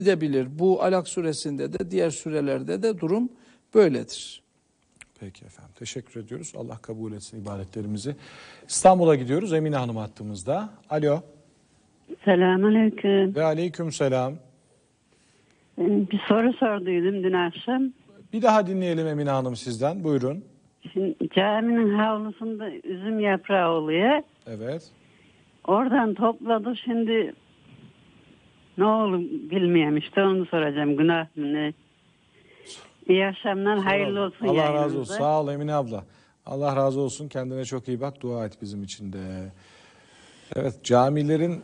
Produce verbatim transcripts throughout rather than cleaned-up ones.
edebilir. Bu Alak suresinde de diğer surelerde de durum böyledir. Peki efendim. Teşekkür ediyoruz. Allah kabul etsin ibadetlerimizi. İstanbul'a gidiyoruz. Emine Hanım hattımızda. Alo. Selamünaleyküm. Ve aleyküm selam. Bir soru sorduydum dün akşam. Bir daha dinleyelim Emine Hanım sizden. Buyurun. Şimdi caminin havlusunda üzüm yaprağı oluyor. Evet. Oradan topladı. Şimdi ne olur bilmiyorum, işte onu soracağım. Günah mı ne? İyi akşamlar, hayırlı olsun. Allah yayınınıza. razı olsun. Sağ ol Emine abla. Allah razı olsun. Kendine çok iyi bak. Dua et bizim için de. Evet, camilerin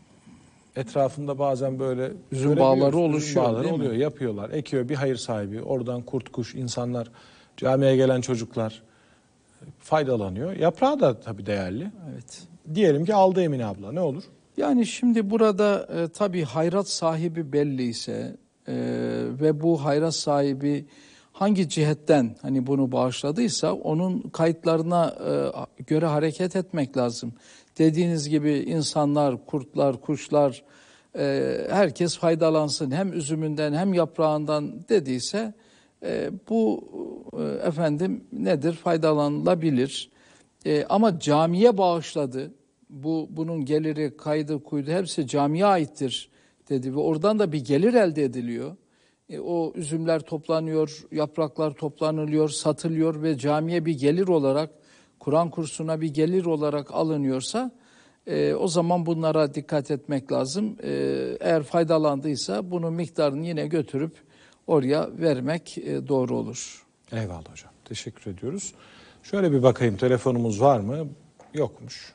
etrafında bazen böyle üzüm bağları oluşuyor. Üzüm bağları oluyor. Yapıyorlar. Ekiyor bir hayır sahibi. Oradan kurt kuş, insanlar, camiye gelen çocuklar faydalanıyor. Yaprağı da tabii değerli. Evet. Diyelim ki aldı Emine abla. Ne olur? Yani şimdi burada e, tabii hayrat sahibi belli ise e, ve bu hayrat sahibi hangi cihetten hani bunu bağışladıysa onun kayıtlarına e, göre hareket etmek lazım. Dediğiniz gibi insanlar, kurtlar, kuşlar, e, herkes faydalansın hem üzümünden hem yaprağından dediyse e, bu e, efendim nedir, faydalanılabilir. E, ama camiye bağışladı. Bu bunun geliri, kaydı, kuydu hepsi camiye aittir dedi ve oradan da bir gelir elde ediliyor. E, o üzümler toplanıyor, yapraklar toplanılıyor, satılıyor ve camiye bir gelir olarak, Kur'an kursuna bir gelir olarak alınıyorsa e, o zaman bunlara dikkat etmek lazım. E, eğer faydalandıysa bunun miktarını yine götürüp oraya vermek e, doğru olur. Eyvallah hocam. Teşekkür ediyoruz. Şöyle bir bakayım, telefonumuz var mı? Yokmuş.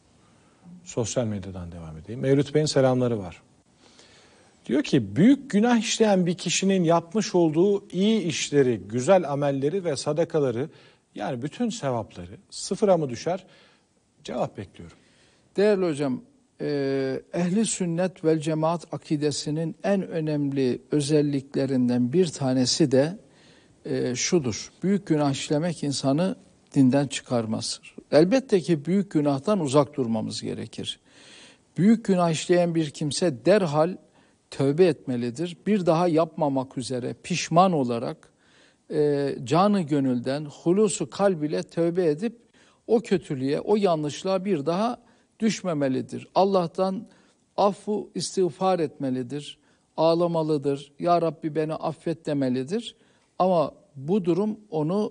Sosyal medyadan devam edeyim. Mevlüt Bey'in selamları var. Diyor ki büyük günah işleyen bir kişinin yapmış olduğu iyi işleri, güzel amelleri ve sadakaları, yani bütün sevapları sıfıra mı düşer? Cevap bekliyorum. Değerli hocam, e, ehli sünnet vel cemaat akidesinin en önemli özelliklerinden bir tanesi de e, şudur. Büyük günah işlemek insanı dinden çıkarmaz. Elbette ki büyük günahtan uzak durmamız gerekir. Büyük günah işleyen bir kimse derhal tövbe etmelidir. Bir daha yapmamak üzere pişman olarak e, canı gönülden, hulusu kalb ile tövbe edip o kötülüğe, o yanlışlığa bir daha düşmemelidir. Allah'tan affu istiğfar etmelidir, ağlamalıdır. Ya Rabbi beni affet demelidir. Ama bu durum onu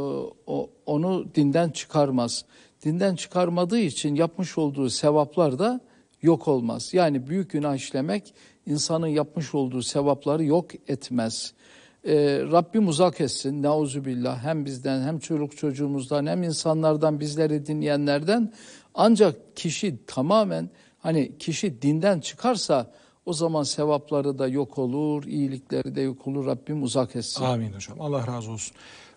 e, onu dinden çıkarmaz. Dinden çıkarmadığı için yapmış olduğu sevaplar da yok olmaz. Yani büyük günah işlemek insanın yapmış olduğu sevapları yok etmez. Ee, Rabbim uzak etsin, neuzubillah, hem bizden hem çocuk çocuğumuzdan hem insanlardan, bizleri dinleyenlerden. Ancak kişi tamamen hani kişi dinden çıkarsa o zaman sevapları da yok olur, iyilikleri de yok olur. Rabbim uzak etsin. Amin hocam. Allah razı olsun.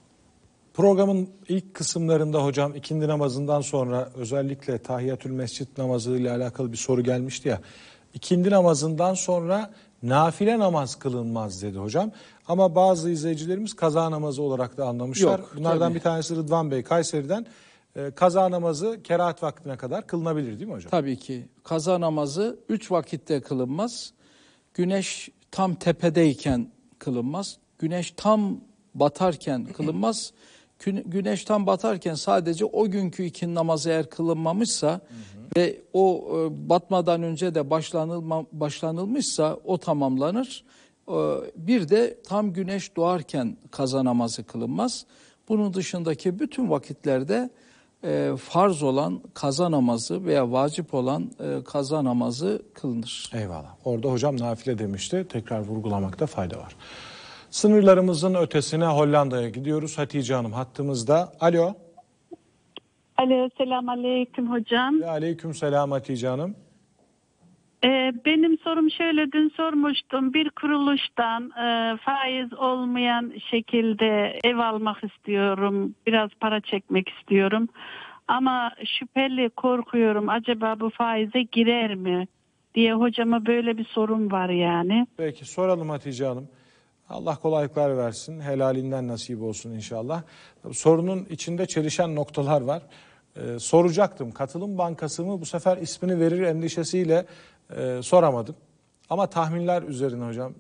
Programın ilk kısımlarında hocam ikindi namazından sonra özellikle tahiyyatül mescid namazı ile alakalı bir soru gelmişti ya. İkindi namazından sonra nafile namaz kılınmaz dedi hocam. Ama bazı izleyicilerimiz kaza namazı olarak da anlamışlar. Yok, bunlardan tabii. bir tanesi Rıdvan Bey Kayseri'den. E, kaza namazı kerahat vaktine kadar kılınabilir değil mi hocam? Tabii ki. Kaza namazı üç vakitte kılınmaz. Güneş tam tepedeyken kılınmaz. Güneş tam batarken kılınmaz. Güneş tam batarken sadece o günkü ikindi namazı eğer kılınmamışsa hı hı. ve o e, batmadan önce de başlanılma, başlanılmışsa o tamamlanır. E, bir de tam güneş doğarken kaza namazı kılınmaz. Bunun dışındaki bütün vakitlerde e, farz olan kaza namazı veya vacip olan e, kaza namazı kılınır. Eyvallah. Orada hocam nafile demişti. Tekrar vurgulamakta fayda var. Sınırlarımızın ötesine Hollanda'ya gidiyoruz. Hatice Hanım hattımızda. Alo. Alo, selam aleyküm hocam. Ve aleyküm selam Hatice Hanım. Ee, benim sorum şöyle, dün sormuştum. Bir kuruluştan e, faiz olmayan şekilde ev almak istiyorum. Biraz para çekmek istiyorum. Ama şüpheli, korkuyorum. Acaba bu faize girer mi diye hocama böyle bir sorum var yani. Peki soralım Hatice Hanım. Allah kolaylıklar versin. Helalinden nasip olsun inşallah. Sorunun içinde çelişen noktalar var. Ee, soracaktım. Katılım Bankası mı? Bu sefer ismini verir endişesiyle e, soramadım. Ama tahminler üzerine hocam